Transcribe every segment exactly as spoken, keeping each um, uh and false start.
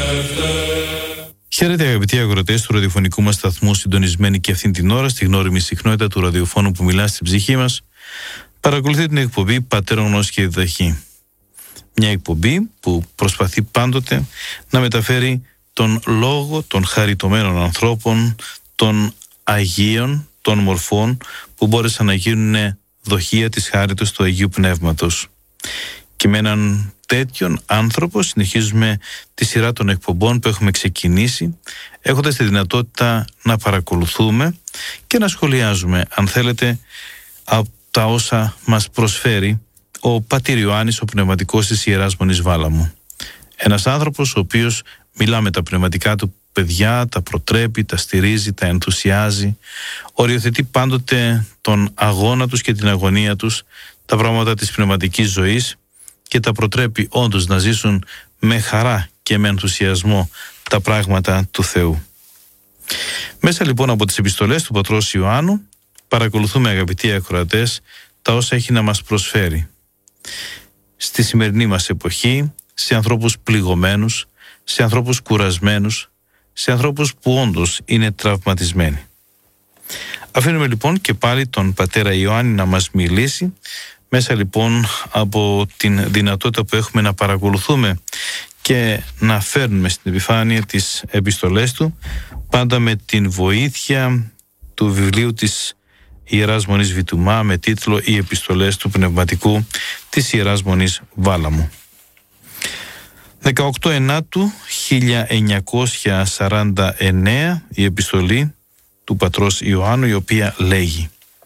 Χαίρετε αγαπητοί αγροτές του ραδιοφωνικού μας σταθμού, συντονισμένοι και αυτήν την ώρα στη γνώριμη συχνότητα του ραδιοφώνου που μιλά στην ψυχή μας. Παρακολουθείτε την εκπομπή Πατέρων Γνώση και Διδαχή. Μια εκπομπή που προσπαθεί πάντοτε να μεταφέρει τον λόγο των χαριτωμένων ανθρώπων, των Αγίων, των μορφών που μπόρεσαν να γίνουν δοχεία της χάριτος του Αγίου Πνεύματος. Και με έναν τέτοιον άνθρωπο συνεχίζουμε τη σειρά των εκπομπών που έχουμε ξεκινήσει, έχοντας τη δυνατότητα να παρακολουθούμε και να σχολιάζουμε, αν θέλετε, από τα όσα μας προσφέρει ο Πατήρ Ιωάννης, ο πνευματικός της Ιεράς Μονής Βάλαμου. Ένας άνθρωπος ο οποίος μιλά με τα πνευματικά του παιδιά, τα προτρέπει, τα στηρίζει, τα ενθουσιάζει, οριοθετεί πάντοτε τον αγώνα τους και την αγωνία τους, τα πράγματα της πνευματικής ζωής, και τα προτρέπει όντως να ζήσουν με χαρά και με ενθουσιασμό τα πράγματα του Θεού. Μέσα λοιπόν από τις επιστολές του Πατρός Ιωάννου παρακολουθούμε, αγαπητοί ακροατές, τα όσα έχει να μας προσφέρει στη σημερινή μας εποχή, σε ανθρώπους πληγωμένους, σε ανθρώπους κουρασμένους, σε ανθρώπους που όντως είναι τραυματισμένοι. Αφήνουμε λοιπόν και πάλι τον Πατέρα Ιωάννη να μας μιλήσει, μέσα λοιπόν από την δυνατότητα που έχουμε να παρακολουθούμε και να φέρνουμε στην επιφάνεια τις επιστολές του, πάντα με την βοήθεια του βιβλίου της Ιεράς Μονής Βητουμά με τίτλο «Οι επιστολές του Πνευματικού της Ιεράς Μονής Βάλαμου». δεκαοκτώ Ενάτου χίλια εννιακόσια σαράντα εννέα η επιστολή του Πατρός Ιωάννου, η οποία λέγει: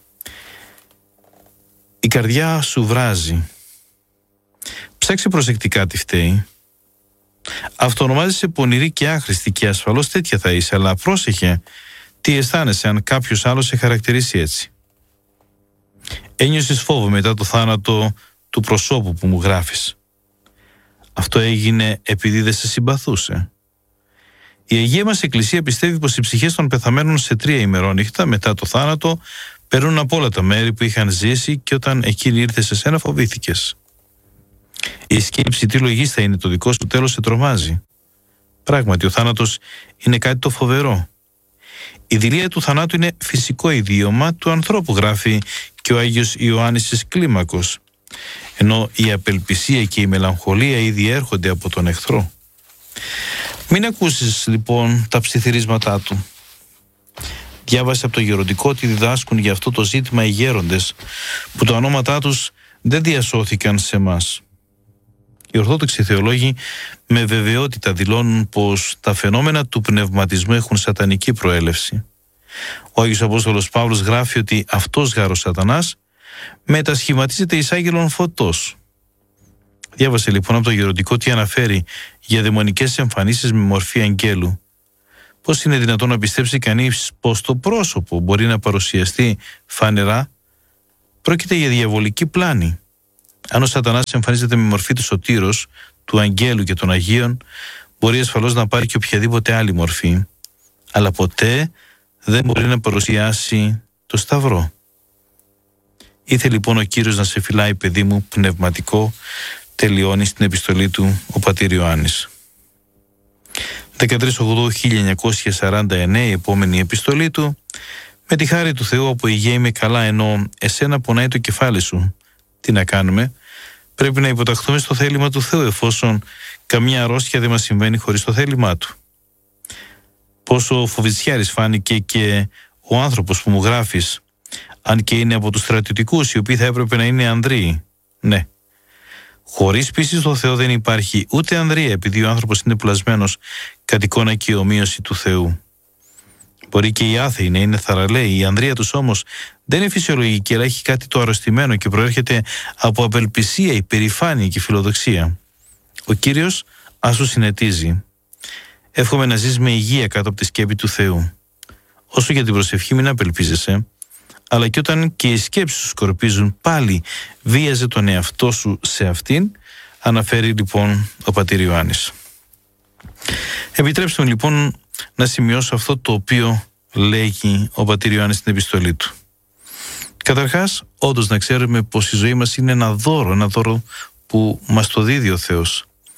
«Η καρδιά σου βράζει. Ψάξε προσεκτικά τι φταίει. Αυτονομάζεσαι πονηρή και άχρηστη και ασφαλώς τέτοια θα είσαι, αλλά πρόσεχε τι αισθάνεσαι αν κάποιος άλλος σε χαρακτηρίσει έτσι. Ένιωσες φόβο μετά το θάνατο του προσώπου που μου γράφεις. Αυτό έγινε επειδή δεν σε συμπαθούσε. Η Αγία μας Εκκλησία πιστεύει πως οι ψυχές των πεθαμένων σε τρία ημερόνυχτα μετά το θάνατο περνούν από όλα τα μέρη που είχαν ζήσει, και όταν εκείνη ήρθε σε σένα φοβήθηκες. Η σκέψη τι λογής θα είναι το δικό σου τέλος σε τρομάζει. Πράγματι ο θάνατος είναι κάτι το φοβερό. Η δειλία του θανάτου είναι φυσικό ιδίωμα του ανθρώπου, γράφει και ο Άγιος Ιωάννης της Κλίμακος, ενώ η απελπισία και η μελαγχολία ήδη έρχονται από τον εχθρό. Μην ακούσεις λοιπόν τα ψιθυρίσματά του. Διάβασε από το γεροντικό ότι διδάσκουν για αυτό το ζήτημα οι γέροντες, που τα ονόματά τους δεν διασώθηκαν σε μας. Οι Ορθόδοξοι θεολόγοι με βεβαιότητα δηλώνουν πως τα φαινόμενα του πνευματισμού έχουν σατανική προέλευση. Ο Άγιος Απόστολος Παύλος γράφει ότι αυτός γάρος Σατανάς μετασχηματίζεται εις άγγελον φωτός. Διάβασε λοιπόν από το γεροντικό τι αναφέρει για δαιμονικές εμφανίσεις με μορφή αγγέλου. Πώς είναι δυνατόν να πιστέψει κανείς πως το πρόσωπο μπορεί να παρουσιαστεί φανερά? Πρόκειται για διαβολική πλάνη. Αν ο Σατανάς εμφανίζεται με μορφή του σωτήρος, του αγγέλου και των Αγίων, μπορεί ασφαλώς να πάρει και οποιαδήποτε άλλη μορφή, αλλά ποτέ δεν μπορεί να παρουσιάσει το Σταυρό. Ήθελε λοιπόν ο Κύριος να σε φυλάει, παιδί μου, πνευματικό, τελειώνει στην επιστολή του ο Πατήρ Ιωάννης. δεκατρείς Οκτωβρίου χίλια εννιακόσια σαράντα εννέα η επόμενη επιστολή του: «Με τη χάρη του Θεού από υγεία είμαι καλά, ενώ εσένα πονάει το κεφάλι σου. Τι να κάνουμε? Πρέπει να υποταχθούμε στο θέλημα του Θεού, εφόσον καμιά αρρώστια δεν μας συμβαίνει χωρίς το θέλημά του». Πόσο φοβητσιάρης φάνηκε και ο άνθρωπος που μου γράφεις, αν και είναι από τους στρατιωτικούς, οι οποίοι θα έπρεπε να είναι ανδρείοι. Ναι. Χωρίς πίστη στο Θεό δεν υπάρχει ούτε ανδρεία, επειδή ο άνθρωπος είναι πλασμένος κατ' εικόνα και ομοίωση του Θεού. Μπορεί και οι άθεοι να είναι θαραλέοι, η ανδρεία τους όμως δεν είναι φυσιολογική, αλλά έχει κάτι το αρρωστημένο και προέρχεται από απελπισία, υπερηφάνεια και φιλοδοξία. Ο Κύριος ας σου συνετίζει. Εύχομαι να ζεις με υγεία κάτω από τη σκέπη του Θεού. Όσο για την προσευχή, μην απελπίζεσαι, αλλά και όταν και οι σκέψεις σου σκορπίζουν, πάλι βίαζε τον εαυτό σου σε αυτήν, αναφέρει λοιπόν ο Πατήρ Ιωάννης. Επιτρέψτε μου λοιπόν να σημειώσω αυτό το οποίο λέγει ο Πατήρ Ιωάννης στην επιστολή του. Καταρχάς, όντως να ξέρουμε πως η ζωή μας είναι ένα δώρο, ένα δώρο που μας το δίδει ο Θεός.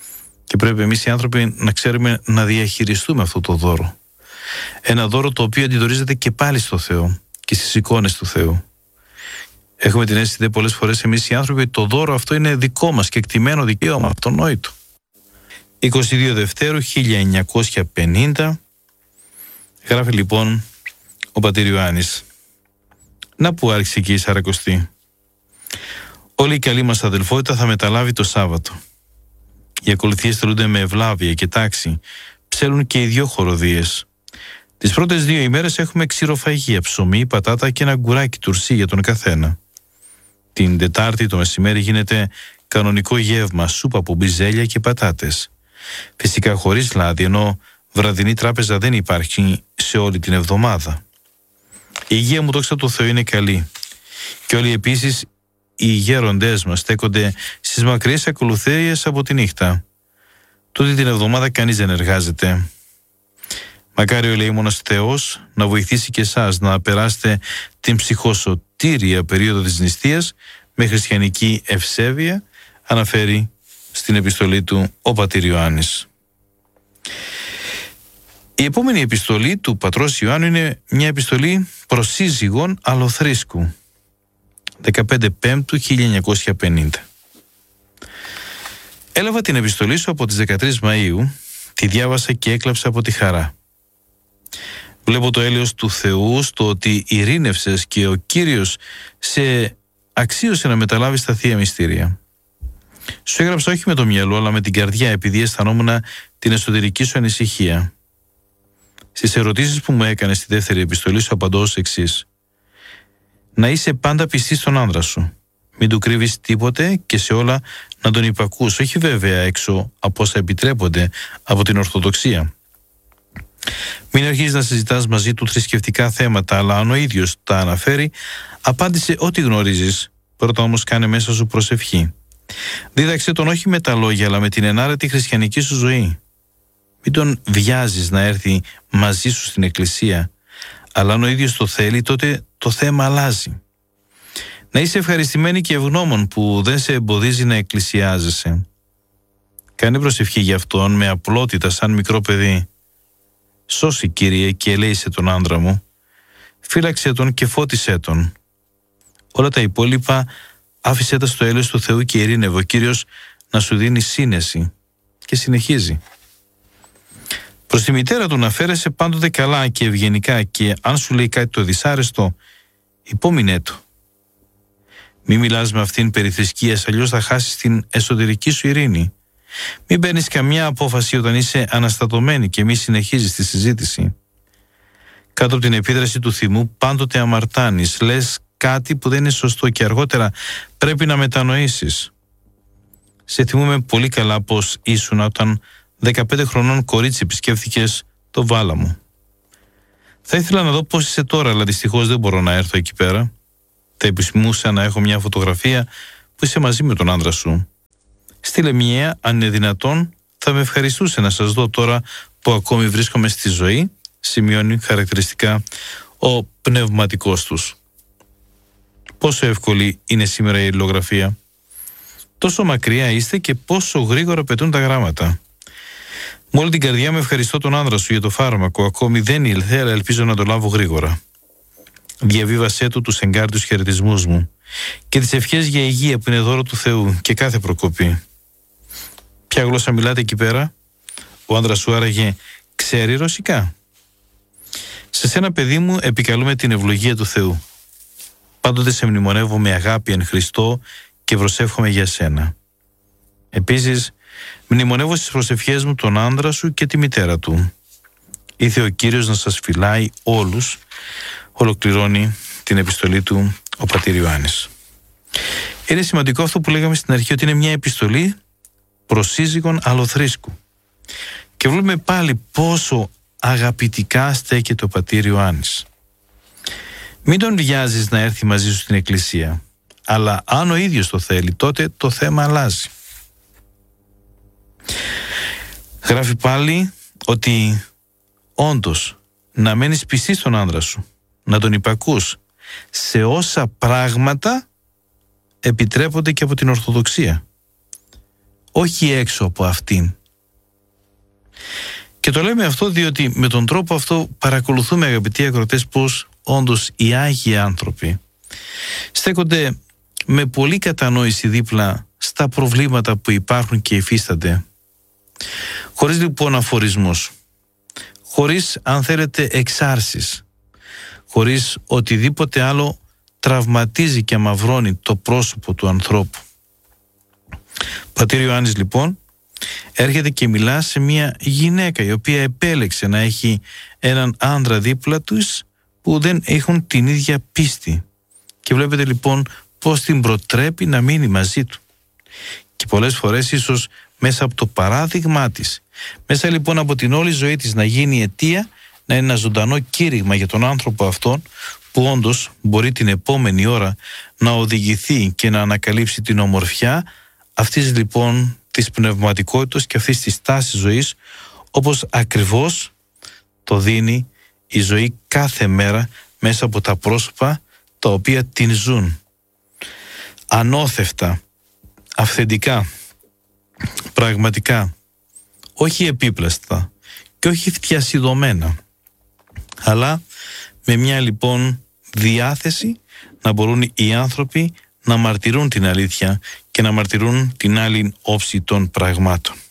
Και πρέπει εμείς οι άνθρωποι να ξέρουμε να διαχειριστούμε αυτό το δώρο. Ένα δώρο το οποίο αντιδορίζεται και πάλι στο Θεό και στις εικόνες του Θεού. Έχουμε την αίσθηση πολλές φορές εμείς οι άνθρωποι ότι το δώρο αυτό είναι δικό μας και εκτιμένο δικαίωμα, αυτονόητο. είκοσι δύο Δευτέρου χίλια εννιακόσια πενήντα γράφει λοιπόν ο πατήρ Ιωάννης. Να που άρχισε και η Σαρακοστή. Όλη η καλή μας αδελφότητα θα μεταλάβει το Σάββατο. Οι ακολουθίες τελούνται με ευλάβεια και τάξη. Ψέλουν και οι δυο χοροδίες. Τις πρώτες δύο ημέρες έχουμε ξηροφαγία, ψωμί, πατάτα και ένα γκουράκι τουρσί για τον καθένα. Την Τετάρτη το μεσημέρι γίνεται κανονικό γεύμα, σούπα από μπιζέλια και πατάτες. Φυσικά χωρίς λάδι, ενώ βραδινή τράπεζα δεν υπάρχει σε όλη την εβδομάδα. Η υγεία μου, δόξα τω Θεώ, είναι καλή. Και όλοι επίσης οι γέροντές μας στέκονται στις μακριές ακολουθίες από τη νύχτα. Τούτη την εβδομάδα κανείς δεν εργάζεται. Μακάρι ο ελεήμονας Θεός να βοηθήσει και εσάς να περάσετε την ψυχοσωτήρια περίοδο της νηστείας με χριστιανική ευσέβεια, αναφέρει στην επιστολή του ο πατήρ Ιωάννης. Η επόμενη επιστολή του πατρός Ιωάννου είναι μια επιστολή προς σύζυγον Αλοθρίσκου, δεκαπέντε Πέμπτου χίλια εννιακόσια πενήντα. Έλαβα την επιστολή σου από τις δεκατρείς Μαΐου, τη διάβασα και έκλαψα από τη χαρά. Βλέπω το έλεος του Θεού στο ότι ειρήνευσες και ο Κύριος σε αξίωσε να μεταλάβεις τα Θεία Μυστήρια. Σου έγραψα όχι με το μυαλό αλλά με την καρδιά, επειδή αισθανόμουν την εσωτερική σου ανησυχία. Στις ερωτήσεις που μου έκανες στη δεύτερη επιστολή σου απαντώ ως εξής. Να είσαι πάντα πιστή στον άνδρα σου. Μην του κρύβεις τίποτε και σε όλα να τον υπακούς, όχι βέβαια έξω από όσα επιτρέπονται από την Ορθοδοξία. Μην αρχίζεις να συζητάς μαζί του θρησκευτικά θέματα, αλλά αν ο ίδιος τα αναφέρει, απάντησε ό,τι γνωρίζεις. Πρώτα όμως κάνε μέσα σου προσευχή. Δίδαξε τον όχι με τα λόγια, αλλά με την ενάρετη χριστιανική σου ζωή. Μην τον βιάζεις να έρθει μαζί σου στην εκκλησία, αλλά αν ο ίδιος το θέλει, τότε το θέμα αλλάζει. Να είσαι ευχαριστημένη και ευγνώμων που δεν σε εμποδίζει να εκκλησιάζεσαι. Κάνε προσευχή για αυτόν με απλότητα σαν μικρό παιδί. Σώσει, Κύριε, και ελέησε τον άντρα μου. Φύλαξε τον και φώτισέ τον. Όλα τα υπόλοιπα άφησέ τα στο έλεος του Θεού και ειρήνευε. Ο Κύριος να σου δίνει σύνεση. Και συνεχίζει. Προς τη μητέρα του να φέρεσαι πάντοτε καλά και ευγενικά, και αν σου λέει κάτι το δυσάρεστο, υπόμεινέ του. Μη μιλάς με αυτήν περί θρησκείας, αλλιώς θα χάσεις την εσωτερική σου ειρήνη. Μην παίρνεις καμιά απόφαση όταν είσαι αναστατωμένη και μη συνεχίζεις τη συζήτηση. Κάτω από την επίδραση του θυμού πάντοτε αμαρτάνεις, λες κάτι που δεν είναι σωστό και αργότερα πρέπει να μετανοήσεις. Σε θυμούμαι πολύ καλά πως ήσουν όταν δεκαπέντε χρονών κορίτσι επισκέφθηκες το Βάλαμο. Θα ήθελα να δω πώς είσαι τώρα, αλλά δυστυχώς δεν μπορώ να έρθω εκεί πέρα. Θα επιθυμούσα να έχω μια φωτογραφία που είσαι μαζί με τον άντρα σου. Στείλε μια, αν είναι δυνατόν, θα με ευχαριστούσε να σας δω τώρα που ακόμη βρίσκομαι στη ζωή, σημειώνει χαρακτηριστικά ο πνευματικός τους. Πόσο εύκολη είναι σήμερα η αλληλογραφία. Τόσο μακριά είστε και πόσο γρήγορα πετούν τα γράμματα. Με όλη την καρδιά μου ευχαριστώ τον άνδρα σου για το φάρμακο. Ακόμη δεν ήλθε, αλλά ελπίζω να το λάβω γρήγορα. Διαβίβασέ του τους εγκάρδιους χαιρετισμούς μου και τις ευχές για υγεία που είναι δώρο του Θεού και κάθε προκοπή. Ποια γλώσσα μιλάτε εκεί πέρα? Ο άνδρας σου άραγε ξέρει ρωσικά? Σε σένα, παιδί μου, επικαλούμε την ευλογία του Θεού. Πάντοτε σε μνημονεύω με αγάπη εν Χριστώ και προσεύχομαι για σένα. Επίσης, μνημονεύω στις προσευχές μου τον άνδρα σου και τη μητέρα του. Ήθε ο Κύριος να σας φυλάει όλους, ολοκληρώνει την επιστολή του ο πατήρ Ιωάννης. Είναι σημαντικό αυτό που λέγαμε στην αρχή, ότι είναι μια επιστολή προς σύζυγον Αλοθρίσκου. Και βλέπουμε πάλι πόσο αγαπητικά στέκεται ο πατήρ Ιωάννης. Μην τον βιάζεις να έρθει μαζί σου στην εκκλησία, αλλά αν ο ίδιος το θέλει, τότε το θέμα αλλάζει. Γράφει πάλι ότι όντως να μένεις πιστή στον άνδρα σου, να τον υπακούς σε όσα πράγματα επιτρέπονται και από την Ορθοδοξία, όχι έξω από αυτήν, Και το λέμε αυτό διότι με τον τρόπο αυτό παρακολουθούμε, αγαπητοί ακροατές, πως όντως οι Άγιοι άνθρωποι στέκονται με πολύ κατανόηση δίπλα στα προβλήματα που υπάρχουν και υφίστανται, χωρίς λοιπόν αφορισμούς, χωρίς, αν θέλετε, εξάρσεις, χωρίς οτιδήποτε άλλο τραυματίζει και αμαυρώνει το πρόσωπο του ανθρώπου. Πατήρ Ιωάννης λοιπόν έρχεται και μιλά σε μια γυναίκα η οποία επέλεξε να έχει έναν άντρα δίπλα τους που δεν έχουν την ίδια πίστη, και βλέπετε λοιπόν πως την προτρέπει να μείνει μαζί του. Και πολλές φορές ίσως μέσα από το παράδειγμά της, μέσα λοιπόν από την όλη ζωή της, να γίνει αιτία να είναι ένα ζωντανό κήρυγμα για τον άνθρωπο αυτόν, που όντως μπορεί την επόμενη ώρα να οδηγηθεί και να ανακαλύψει την ομορφιά αυτής λοιπόν της πνευματικότητας και αυτής της τάσης ζωής, όπως ακριβώς το δίνει η ζωή κάθε μέρα μέσα από τα πρόσωπα τα οποία την ζουν. Ανώθευτα, αυθεντικά, πραγματικά, όχι επίπλαστα και όχι φτιασιδωμένα, αλλά με μια λοιπόν διάθεση να μπορούν οι άνθρωποι να μαρτυρούν την αλήθεια και να μαρτυρούν την άλλη όψη των πραγμάτων.